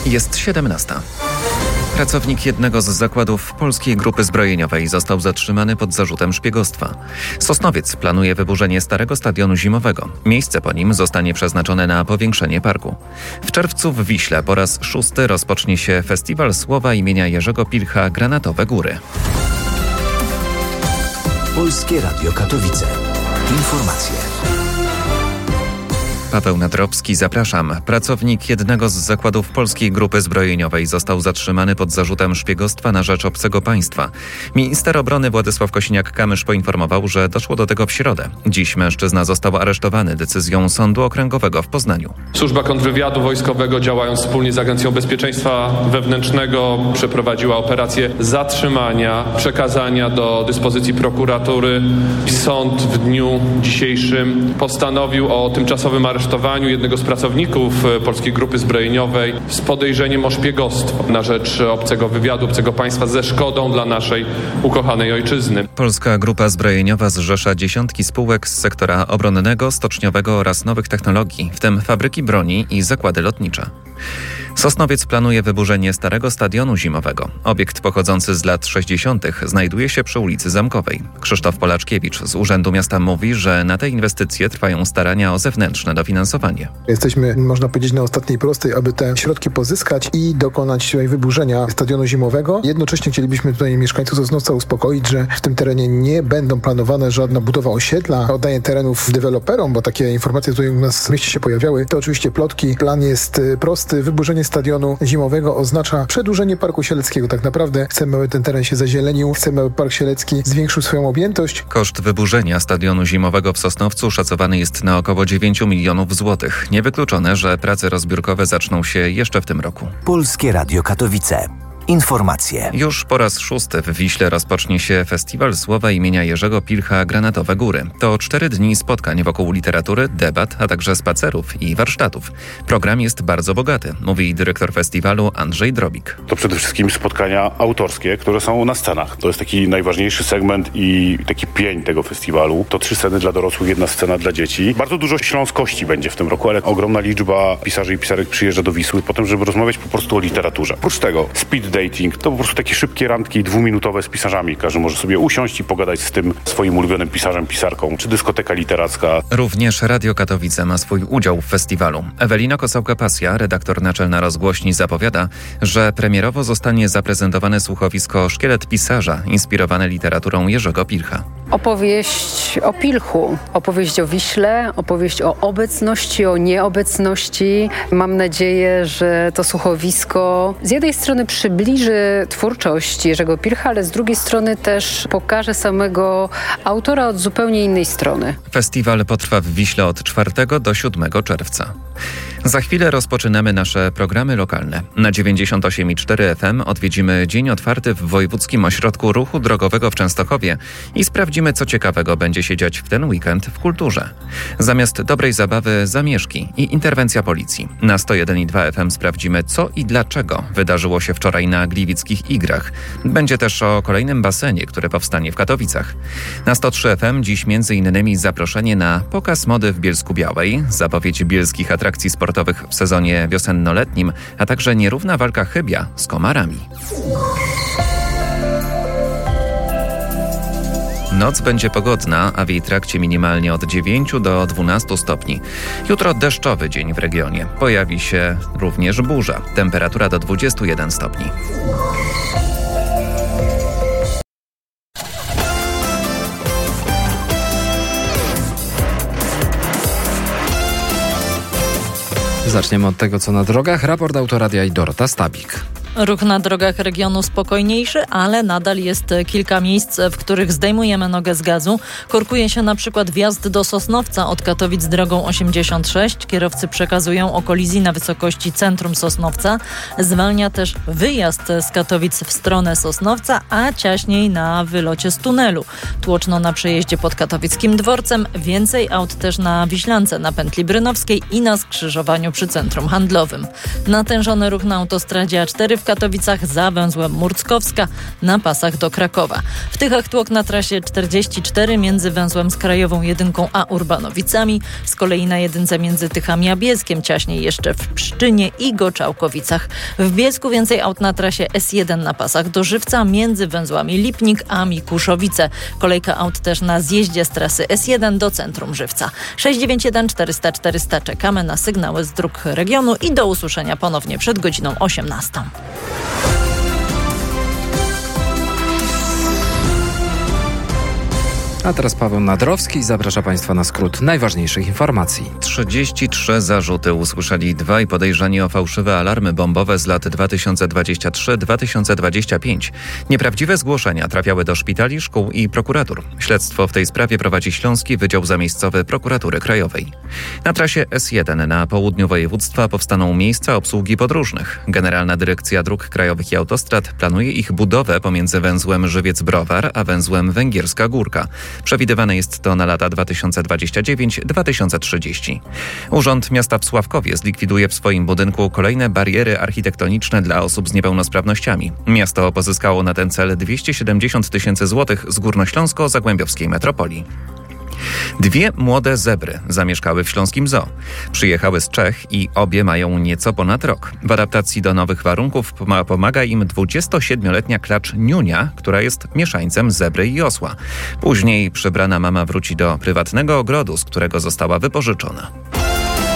Jest 17. Pracownik jednego z zakładów Polskiej Grupy Zbrojeniowej został zatrzymany pod zarzutem szpiegostwa. Sosnowiec planuje wyburzenie starego stadionu zimowego. Miejsce po nim zostanie przeznaczone na powiększenie parku. W czerwcu w Wiśle po raz 6. rozpocznie się Festiwal Słowa imienia Jerzego Pilcha Granatowe Góry. Polskie Radio Katowice. Informacje. Paweł Nadrobski, zapraszam. Pracownik jednego z zakładów Polskiej Grupy Zbrojeniowej został zatrzymany pod zarzutem szpiegostwa na rzecz obcego państwa. Minister obrony Władysław Kosiniak-Kamysz poinformował, że doszło do tego w środę. Dziś mężczyzna został aresztowany decyzją Sądu Okręgowego w Poznaniu. Służba kontrwywiadu wojskowego, działając wspólnie z Agencją Bezpieczeństwa Wewnętrznego, przeprowadziła operację zatrzymania, przekazania do dyspozycji prokuratury. Sąd w dniu dzisiejszym postanowił o tymczasowym aresztowaniu jednego z pracowników Polskiej Grupy Zbrojeniowej z podejrzeniem o szpiegostwo na rzecz obcego wywiadu, obcego państwa ze szkodą dla naszej ukochanej ojczyzny. Polska Grupa Zbrojeniowa zrzesza dziesiątki spółek z sektora obronnego, stoczniowego oraz nowych technologii, w tym fabryki broni i zakłady lotnicze. Sosnowiec planuje wyburzenie starego stadionu zimowego. Obiekt pochodzący z lat 60. znajduje się przy ulicy Zamkowej. Krzysztof Polaczkiewicz z Urzędu Miasta mówi, że na te inwestycje trwają starania o zewnętrzne dofinansowanie. Jesteśmy, można powiedzieć, na ostatniej prostej, aby te środki pozyskać i dokonać wyburzenia stadionu zimowego. Jednocześnie chcielibyśmy tutaj mieszkańców Sosnowca uspokoić, że w tym terenie nie będą planowane żadna budowa osiedla, oddanie terenów deweloperom, bo takie informacje tutaj u nas w mieście się pojawiały. To oczywiście plotki. Plan jest prosty. Wyburzenie stadionu zimowego oznacza przedłużenie Parku Sieleckiego. Tak naprawdę chcemy, aby ten teren się zazielenił, chcemy, aby Park Sielecki zwiększył swoją objętość. Koszt wyburzenia stadionu zimowego w Sosnowcu szacowany jest na około 9 milionów złotych. Niewykluczone, że prace rozbiórkowe zaczną się jeszcze w tym roku. Polskie Radio Katowice. Informacje. Już po raz 6. w Wiśle rozpocznie się Festiwal Słowa imienia Jerzego Pilcha Granatowe Góry. To 4 dni spotkań wokół literatury, debat, a także spacerów i warsztatów. Program jest bardzo bogaty, mówi dyrektor festiwalu Andrzej Drobik. To przede wszystkim spotkania autorskie, które są na scenach. To jest taki najważniejszy segment i taki pień tego festiwalu. To 3 sceny dla dorosłych, 1 scena dla dzieci. Bardzo dużo śląskości będzie w tym roku, ale ogromna liczba pisarzy i pisarek przyjeżdża do Wisły po tym, żeby rozmawiać po prostu o literaturze. Oprócz tego speed dating to po prostu takie szybkie randki 2-minutowe z pisarzami. Każdy może sobie usiąść i pogadać z tym swoim ulubionym pisarzem, pisarką, czy dyskoteka literacka. Również Radio Katowice ma swój udział w festiwalu. Ewelina Kosałka-Pasja, redaktor naczelna rozgłośni, zapowiada, że premierowo zostanie zaprezentowane słuchowisko Szkielet pisarza, inspirowane literaturą Jerzego Pilcha. Opowieść o Pilchu, opowieść o Wiśle, opowieść o obecności, o nieobecności. Mam nadzieję, że to słuchowisko z jednej strony przybliży twórczość Jerzego Pilcha, ale z drugiej strony też pokaże samego autora od zupełnie innej strony. Festiwal potrwa w Wiśle od 4 do 7 czerwca. Za chwilę rozpoczynamy nasze programy lokalne. Na 98,4 FM odwiedzimy dzień otwarty w Wojewódzkim Ośrodku Ruchu Drogowego w Częstochowie i sprawdzimy, co ciekawego będzie się dziać w ten weekend w kulturze. Zamiast dobrej zabawy, zamieszki i interwencja policji. Na 101,2 FM sprawdzimy, co i dlaczego wydarzyło się wczoraj na Gliwickich Igrach. Będzie też o kolejnym basenie, który powstanie w Katowicach. Na 103 FM dziś m.in. zaproszenie na pokaz mody w Bielsku-Białej, zapowiedź bielskich atrakcji sportowych w sezonie wiosennoletnim, a także nierówna walka chybia z komarami. Noc będzie pogodna, a w jej trakcie minimalnie od 9 do 12 stopni. Jutro deszczowy dzień w regionie. Pojawi się również burza. Temperatura do 21 stopni. Zaczniemy od tego, co na drogach. Raport Autoradia i Dorota Stabik. Ruch na drogach regionu spokojniejszy, ale nadal jest kilka miejsc, w których zdejmujemy nogę z gazu. Korkuje się na przykład wjazd do Sosnowca od Katowic drogą 86. Kierowcy przekazują o kolizji na wysokości centrum Sosnowca. Zwalnia też wyjazd z Katowic w stronę Sosnowca, a ciaśniej na wylocie z tunelu. Tłoczno na przejeździe pod Katowickim Dworcem. Więcej aut też na Wiślance, na pętli Brynowskiej i na skrzyżowaniu przy centrum handlowym. Natężony ruch na autostradzie A4 w i w Katowicach za węzłem Murckowska na pasach do Krakowa. W Tychach tłok na trasie 44 między węzłem z Krajową Jedynką a Urbanowicami, z kolei na jedynce między Tychami a Bielskiem, ciaśniej jeszcze w Pszczynie i Goczałkowicach. W Bielsku więcej aut na trasie S1 na pasach do Żywca między węzłami Lipnik a Mikuszowice. Kolejka aut też na zjeździe z trasy S1 do centrum Żywca. 691 400 400 czekamy na sygnały z dróg regionu i do usłyszenia ponownie przed godziną 18. A teraz Paweł Nadrowski zaprasza Państwa na skrót najważniejszych informacji. 33 zarzuty usłyszeli dwaj podejrzani o fałszywe alarmy bombowe z lat 2023-2025. Nieprawdziwe zgłoszenia trafiały do szpitali, szkół i prokuratur. Śledztwo w tej sprawie prowadzi Śląski Wydział Zamiejscowy Prokuratury Krajowej. Na trasie S1 na południu województwa powstaną miejsca obsługi podróżnych. Generalna Dyrekcja Dróg Krajowych i Autostrad planuje ich budowę pomiędzy węzłem Żywiec-Browar a węzłem Węgierska Górka. Przewidywane jest to na lata 2029-2030. Urząd Miasta w Sławkowie zlikwiduje w swoim budynku kolejne bariery architektoniczne dla osób z niepełnosprawnościami. Miasto pozyskało na ten cel 270 000 złotych z górnośląsko-zagłębiowskiej metropolii. Dwie młode zebry zamieszkały w śląskim zoo. Przyjechały z Czech i obie mają nieco ponad rok. W adaptacji do nowych warunków pomaga im 27-letnia klacz Niunia, która jest mieszańcem zebry i osła. Później przybrana mama wróci do prywatnego ogrodu, z którego została wypożyczona.